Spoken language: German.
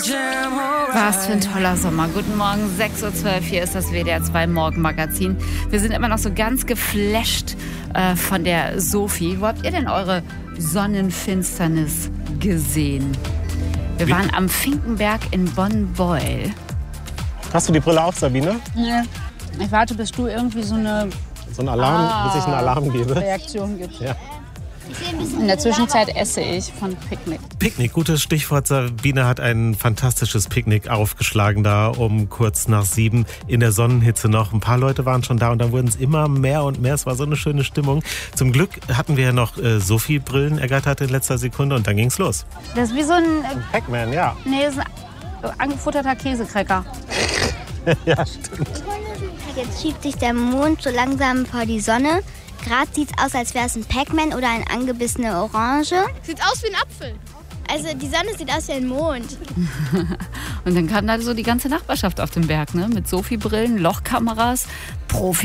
Was für ein toller Sommer. Guten Morgen, 6.12 Uhr, hier ist das WDR 2 Morgenmagazin. Wir sind immer noch so ganz geflasht von der Sophie. Wo habt ihr denn eure Sonnenfinsternis gesehen? Wir waren am Finkenberg in Bonn-Beuel. Hast du die Brille auf, Sabine? Ja. Ich warte, bis du irgendwie so eine So ein Alarm, bis ich einen Alarm gebe. Reaktion gibst. Ja. In der Zwischenzeit esse ich von Picknick. Picknick, gutes Stichwort. Sabine hat ein fantastisches Picknick aufgeschlagen da um kurz nach 7 in der Sonnenhitze noch. Ein paar Leute waren schon da und dann wurden es immer mehr und mehr. Es war so eine schöne Stimmung. Zum Glück hatten wir ja noch Sophie-Brillen ergattert in letzter Sekunde und dann ging's los. Das ist wie so ein... Pac-Man, ja. Nee, das ist ein angefutterter Käsekrecker. Ja, stimmt. Jetzt schiebt sich der Mond so langsam vor die Sonne. Gerade sieht es aus, als wäre es ein Pac-Man oder eine angebissene Orange. Sieht aus wie ein Apfel. Also die Sonne sieht aus wie ein Mond. Und dann kam da so die ganze Nachbarschaft auf den Berg, ne? Mit Sophie-Brillen, Lochkameras, Profi.